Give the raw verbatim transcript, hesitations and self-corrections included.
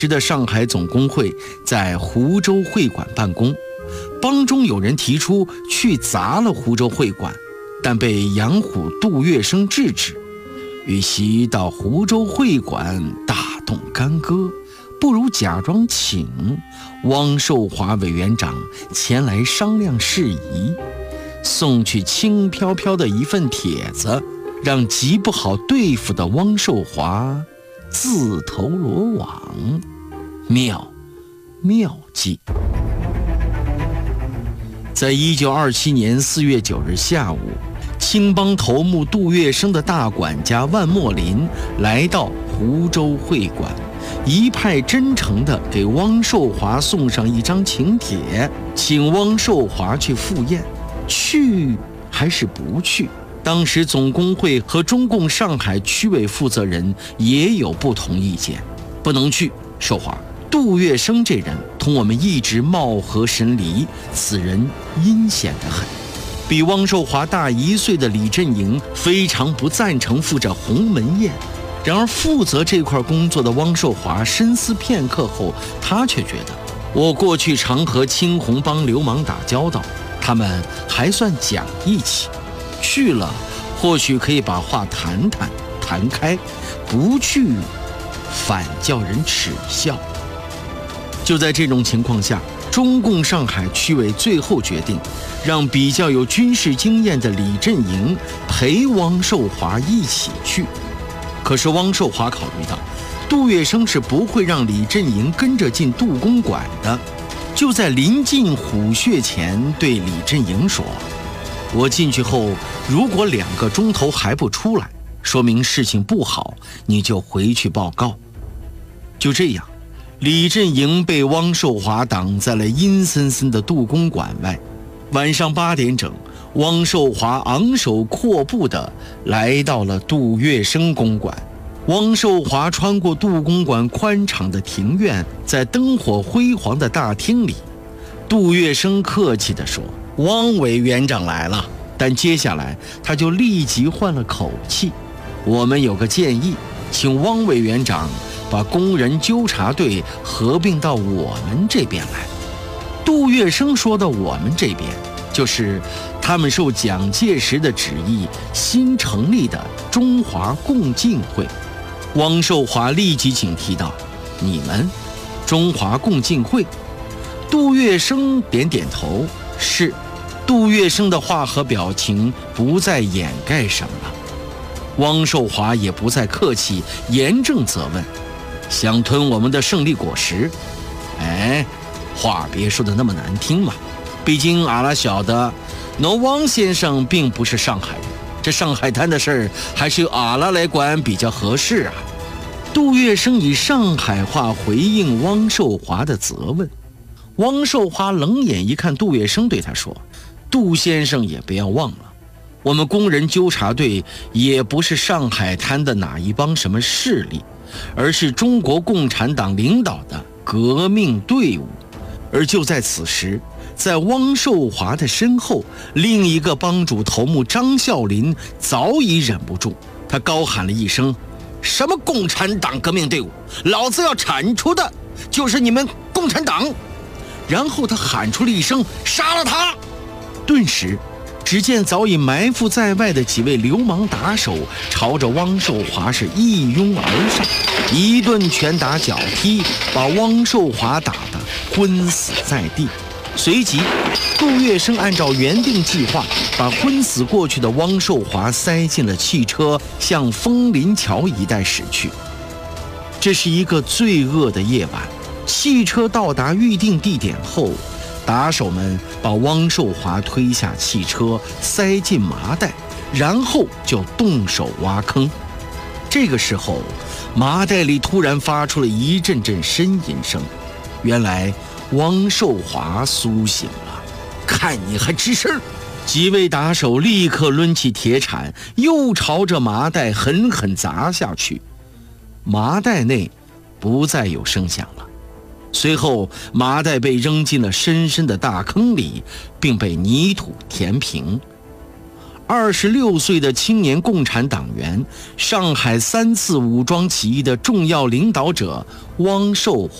时的上海总工会在湖州会馆办公，帮中有人提出去砸了湖州会馆，但被杨虎、杜月笙制止。与其到湖州会馆大动干戈，不如假装请汪寿华委员长前来商量事宜，送去轻飘飘的一份帖子，让极不好对付的汪寿华自投罗网。妙妙计。在一九二七年四月九日下午，青帮头目杜月笙的大管家万墨林来到湖州会馆，一派真诚地给汪寿华送上一张请帖，请汪寿华去赴宴。去还是不去？当时总工会和中共上海区委负责人也有不同意见。不能去，寿华，杜月笙这人同我们一直貌合神离，此人阴险得很。比汪寿华大一岁的李振营非常不赞成赴这鸿门宴。然而负责这块工作的汪寿华深思片刻后，他却觉得，我过去常和青红帮流氓打交道，他们还算讲义气，去了或许可以把话谈谈谈开，不去反叫人耻笑。就在这种情况下，中共上海区委最后决定让比较有军事经验的李振营陪汪寿华一起去。可是汪寿华考虑到杜月笙是不会让李振营跟着进杜公馆的，就在临近虎穴前对李振营说，我进去后如果两个钟头还不出来，说明事情不好，你就回去报告。就这样，李振营被汪寿华挡在了阴森森的杜公馆外。晚上八点整，汪寿华昂首阔步地来到了杜月笙公馆。汪寿华穿过杜公馆宽敞的庭院，在灯火辉煌的大厅里，杜月笙客气地说，汪委员长来了。但接下来他就立即换了口气，我们有个建议，请汪委员长把工人纠察队合并到我们这边来。杜月笙说的我们这边，就是他们受蒋介石的旨意新成立的中华共进会。汪寿华立即警惕道，你们中华共进会？杜月笙点点头，是。杜月笙的话和表情不再掩盖什么了。汪寿华也不再客气，严正责问，想吞我们的胜利果实？哎，话别说的那么难听嘛，毕竟阿拉晓得侬汪先生并不是上海人，这上海滩的事儿还是由阿拉来管比较合适啊。杜月笙以上海话回应汪寿华的责问。汪寿华冷眼一看杜月笙，对他说，杜先生也不要忘了，我们工人纠察队也不是上海滩的哪一帮什么势力，而是中国共产党领导的革命队伍。而就在此时，在汪寿华的身后，另一个帮主头目张啸林早已忍不住，他高喊了一声，什么共产党革命队伍，老子要铲除的就是你们共产党。然后他喊出了一声，杀了他。顿时只见早已埋伏在外的几位流氓打手朝着汪寿华是一拥而上，一顿拳打脚踢，把汪寿华打得昏死在地。随即杜月笙按照原定计划，把昏死过去的汪寿华塞进了汽车，向枫林桥一带驶去。这是一个罪恶的夜晚，汽车到达预定地点后，打手们把汪寿华推下汽车，塞进麻袋，然后就动手挖坑。这个时候，麻袋里突然发出了一阵阵呻吟声，原来汪寿华苏醒了。看你还吱声！几位打手立刻抡起铁铲，又朝着麻袋狠狠砸下去。麻袋内不再有声响了。随后麻袋被扔进了深深的大坑里，并被泥土填平。 二十六岁的青年共产党员，上海三次武装起义的重要领导者汪寿华。